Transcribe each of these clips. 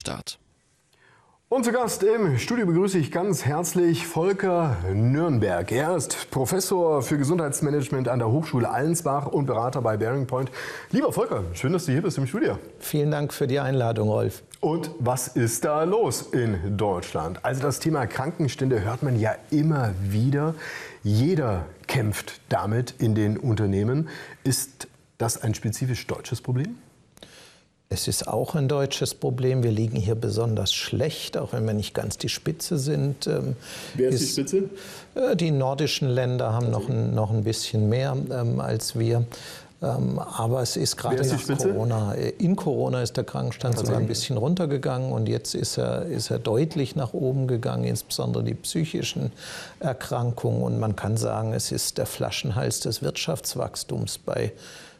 Start. Und zu Gast im Studio begrüße ich ganz herzlich Volker Nürnberg. Er ist Professor für Gesundheitsmanagement an der Hochschule Allensbach und Berater bei Bearing Point. Lieber Volker, schön, dass du hier bist im Studio. Vielen Dank für die Einladung, Rolf. Und was ist da los in Deutschland? Also das Thema Krankenstände hört man ja immer wieder. Jeder kämpft damit in den Unternehmen. Ist das ein spezifisch deutsches Problem? Es ist auch ein deutsches Problem. Wir liegen hier besonders schlecht, auch wenn wir nicht ganz die Spitze sind. Wer ist die Spitze? Die nordischen Länder haben noch ein bisschen mehr als wir. Aber es ist gerade nach Corona. In Corona ist der Krankenstand sogar ein bisschen runtergegangen und jetzt ist er deutlich nach oben gegangen, insbesondere die psychischen Erkrankungen. Und man kann sagen, es ist der Flaschenhals des Wirtschaftswachstums. Bei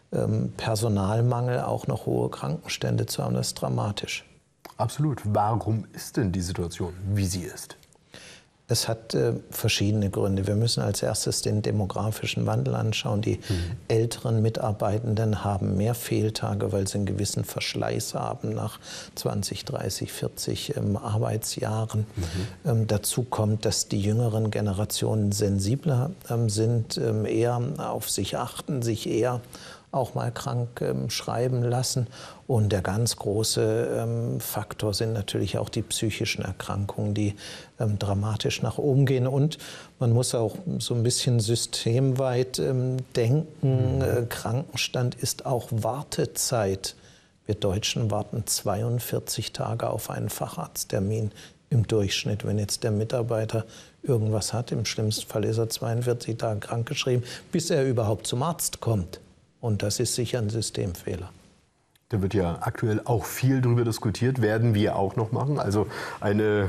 Personalmangel auch noch hohe Krankenstände zu haben, das ist dramatisch. Absolut. Warum ist denn die Situation, wie sie ist? Es hat verschiedene Gründe. Wir müssen als erstes den demografischen Wandel anschauen. Die älteren Mitarbeitenden haben mehr Fehltage, weil sie einen gewissen Verschleiß haben nach 20, 30, 40 Arbeitsjahren. Dazu kommt, dass die jüngeren Generationen sensibler sind, eher auf sich achten, sich eher auch mal krank schreiben lassen. Und der ganz große Faktor sind natürlich auch die psychischen Erkrankungen, die dramatisch nach oben gehen. Und man muss auch so ein bisschen systemweit denken. Krankenstand ist auch Wartezeit. Wir Deutschen warten 42 Tage auf einen Facharzttermin im Durchschnitt. Wenn jetzt der Mitarbeiter irgendwas hat, im schlimmsten Fall ist er 42 Tage krankgeschrieben, bis er überhaupt zum Arzt kommt. Und das ist sicher ein Systemfehler. Da wird ja aktuell auch viel darüber diskutiert, werden wir auch noch machen. Also eine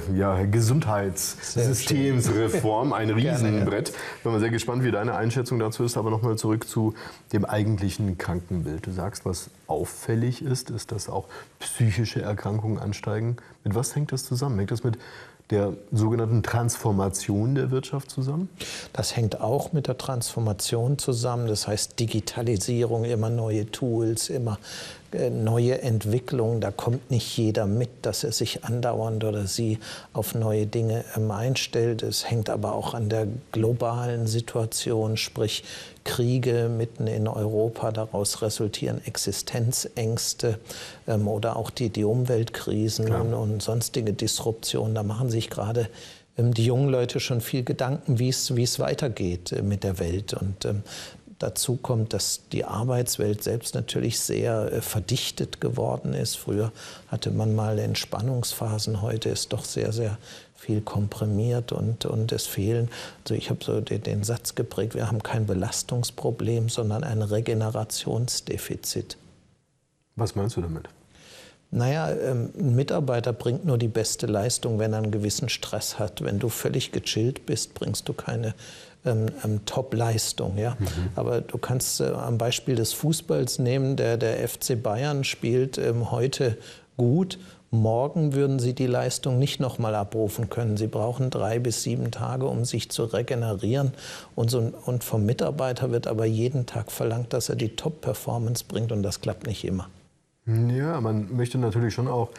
Gesundheitssystemsreform, ein Riesenbrett. Ich bin mal sehr gespannt, wie deine Einschätzung dazu ist. Aber nochmal zurück zu dem eigentlichen Krankenbild. Du sagst, was auffällig ist, dass auch psychische Erkrankungen ansteigen. Mit was hängt das zusammen? Hängt das mit der sogenannten Transformation der Wirtschaft zusammen? Das hängt auch mit der Transformation zusammen. Das heißt Digitalisierung, immer neue Tools, immer neue Entwicklungen. Da kommt nicht jeder mit, dass er sich andauernd oder sie auf neue Dinge einstellt. Es hängt aber auch an der globalen Situation, sprich Kriege mitten in Europa. Daraus resultieren Existenzängste oder auch die Umweltkrisen und sonstige Disruptionen. Da machen sich gerade die jungen Leute schon viel Gedanken, wie es weitergeht mit der Welt. Und dazu kommt, dass die Arbeitswelt selbst natürlich sehr verdichtet geworden ist. Früher hatte man mal Entspannungsphasen, heute ist doch sehr, sehr viel komprimiert und es fehlen. Also ich habe so den Satz geprägt, wir haben kein Belastungsproblem, sondern ein Regenerationsdefizit. Was meinst du damit? Naja, ein Mitarbeiter bringt nur die beste Leistung, wenn er einen gewissen Stress hat. Wenn du völlig gechillt bist, bringst du keine Top-Leistung. Ja? Aber du kannst am Beispiel des Fußballs nehmen, der FC Bayern spielt heute gut. Morgen würden sie die Leistung nicht nochmal abrufen können. Sie brauchen 3 bis 7 Tage, um sich zu regenerieren. Und vom Mitarbeiter wird aber jeden Tag verlangt, dass er die Top-Performance bringt. Und das klappt nicht immer. Ja, man möchte natürlich schon auch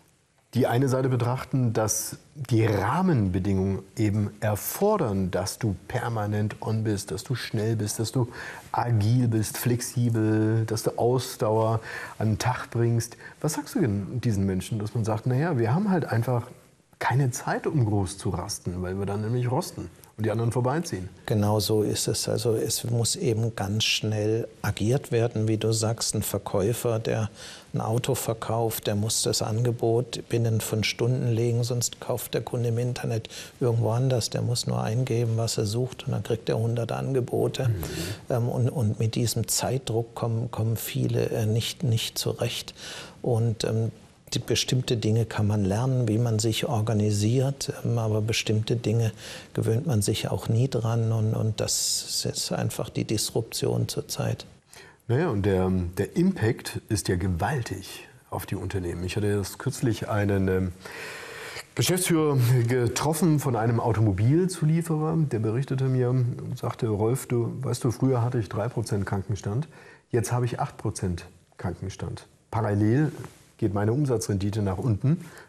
die eine Seite betrachten, dass die Rahmenbedingungen eben erfordern, dass du permanent on bist, dass du schnell bist, dass du agil bist, flexibel, dass du Ausdauer an den Tag bringst. Was sagst du denn diesen Menschen, dass man sagt, naja, wir haben halt einfach keine Zeit, um groß zu rasten, weil wir dann nämlich rosten und die anderen vorbeiziehen? Genau so ist es. Also es muss eben ganz schnell agiert werden, wie du sagst. Ein Verkäufer, der ein Auto verkauft, der muss das Angebot binnen von Stunden legen, sonst kauft der Kunde im Internet irgendwo anders. Der muss nur eingeben, was er sucht und dann kriegt er 100 Angebote. Und mit diesem Zeitdruck kommen viele nicht zurecht. Und bestimmte Dinge kann man lernen, wie man sich organisiert, aber bestimmte Dinge gewöhnt man sich auch nie dran und das ist einfach die Disruption zurzeit. Naja, und der Impact ist ja gewaltig auf die Unternehmen. Ich hatte erst kürzlich einen Geschäftsführer getroffen von einem Automobilzulieferer, der berichtete mir und sagte, Rolf, weißt du, früher hatte ich 3% Krankenstand, jetzt habe ich 8% Krankenstand. Parallel geht meine Umsatzrendite nach unten.